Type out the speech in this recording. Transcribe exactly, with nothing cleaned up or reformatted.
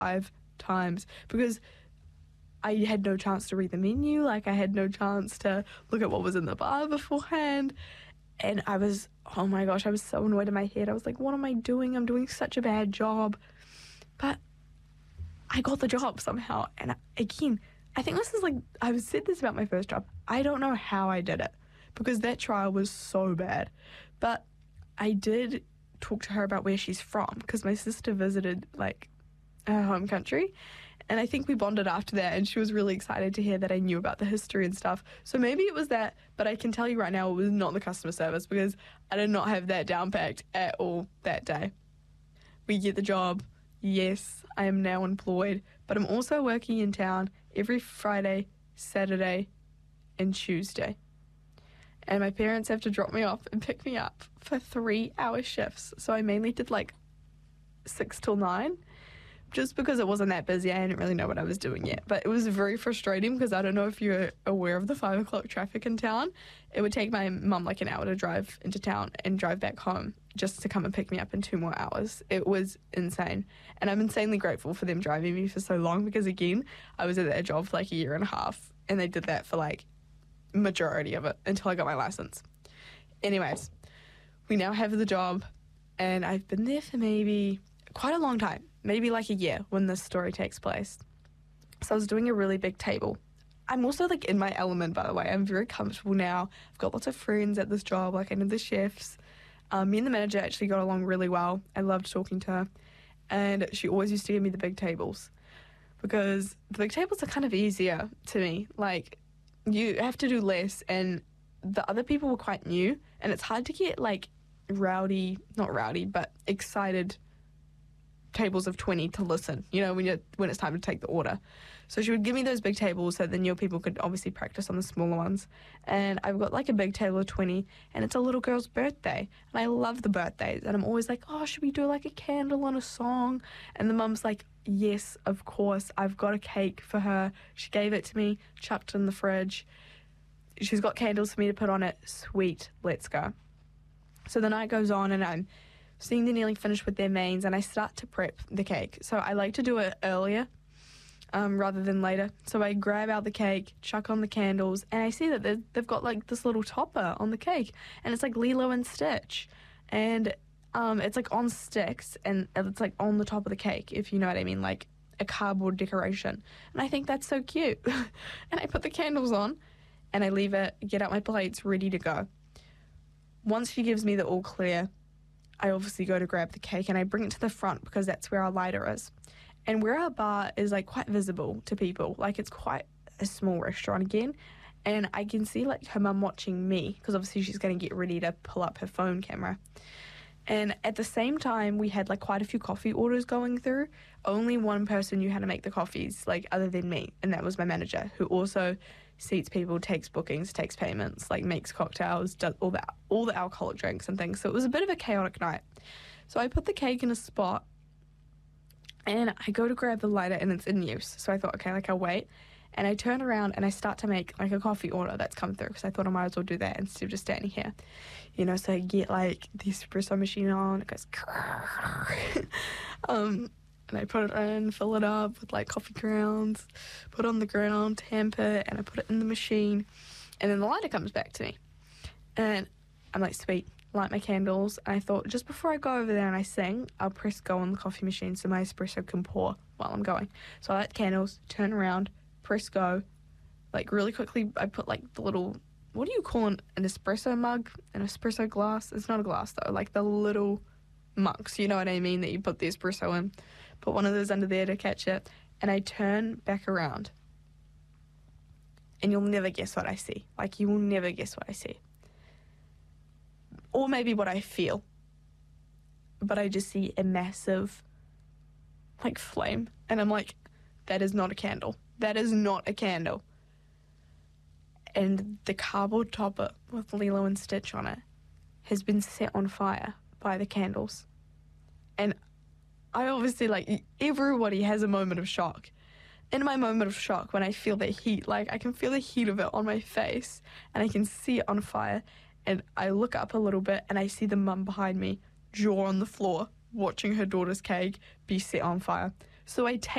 five times because I had no chance to read the menu. Like, I had no chance to look at what was in the bar beforehand. And I was, oh my gosh, I was so annoyed in my head. I was like, what am I doing? I'm doing such a bad job. But I got the job somehow. And again, I think this is like, I've said this about my first job. I don't know how I did it because that trial was so bad. But I did talk to her about where she's from because my sister visited, like, her home country. And I think we bonded after that, and she was really excited to hear that I knew about the history and stuff. So maybe it was that, but I can tell you right now it was not the customer service because I did not have that down packed at all that day. We get the job. Yes, I am now employed, but I'm also working in town every Friday, Saturday, and Tuesday. And my parents have to drop me off and pick me up for three-hour shifts. So I mainly did like six till nine. Just because it wasn't that busy, I didn't really know what I was doing yet. But it was very frustrating because I don't know if you're aware of the five o'clock traffic in town. It would take my mum like an hour to drive into town and drive back home just to come and pick me up in two more hours. It was insane. And I'm insanely grateful for them driving me for so long because, again, I was at that job for like a year and a half and they did that for like majority of it until I got my license. Anyways, we now have the job and I've been there for maybe quite a long time. Maybe like a year when this story takes place. So I was doing a really big table. I'm also like in my element, by the way. I'm very comfortable now. I've got lots of friends at this job, like I know the chefs. Um, me and the manager actually got along really well. I loved talking to her. And she always used to give me the big tables because the big tables are kind of easier to me. Like, you have to do less and the other people were quite new and it's hard to get like rowdy, not rowdy, but excited tables of twenty to listen, you know, when you when it's time to take the order. So she would give me those big tables so the newer people could obviously practice on the smaller ones. And I've got like a big table of twenty and it's a little girl's birthday. And I love the birthdays. And I'm always like, oh, should we do like a candle on a song? And the mum's like, yes, of course. I've got a cake for her. She gave it to me, chucked it in the fridge. She's got candles for me to put on it. Sweet, let's go. So the night goes on and I'm seeing they're nearly finished with their mains and I start to prep the cake. So I like to do it earlier um, rather than later. So I grab out the cake, chuck on the candles, and I see that they've got like this little topper on the cake and it's like Lilo and Stitch. And um, it's like on sticks and it's like on the top of the cake, if you know what I mean, like a cardboard decoration. And I think that's so cute. And I put the candles on and I leave it, get out my plates, ready to go. Once she gives me the all clear, I obviously go to grab the cake and I bring it to the front because that's where our lighter is. And where our bar is like quite visible to people, like it's quite a small restaurant again. And I can see like her mum watching me because obviously she's going to get ready to pull up her phone camera. And at the same time, we had like quite a few coffee orders going through. Only one person knew how to make the coffees, like other than me, and that was my manager, who also seats people, takes bookings, takes payments, like makes cocktails, does all the all the alcoholic drinks and things. So it was a bit of a chaotic night. So I put the cake in a spot, and I go to grab the lighter, and it's in use. So I thought, okay, like I'll wait. And I turn around and I start to make like a coffee order that's come through because I thought I might as well do that instead of just standing here. You know, so I get like the espresso machine on, it goes um, and I put it in, fill it up with like coffee grounds, put it on the ground, tamper it, and I put it in the machine. And then the lighter comes back to me. And I'm like, sweet, light my candles. And I thought just before I go over there and I sing, I'll press go on the coffee machine so my espresso can pour while I'm going. So I light the candles, turn around, press go, like really quickly. I put like the little, what do you call an, an espresso mug, an espresso glass? It's not a glass though, like the little mugs, you know what I mean, that you put the espresso in. Put one of those under there to catch it, and I turn back around, and you'll never guess what I see. Like, you will never guess what I see. Or maybe what I feel. But I just see a massive, like, flame, and I'm like, that is not a candle. That is not a candle. And the cardboard topper with Lilo and Stitch on it has been set on fire by the candles. And I obviously, like, everybody has a moment of shock. In my moment of shock, when I feel the heat, like, I can feel the heat of it on my face, and I can see it on fire, and I look up a little bit, and I see the mum behind me, jaw on the floor, watching her daughter's cake be set on fire. So I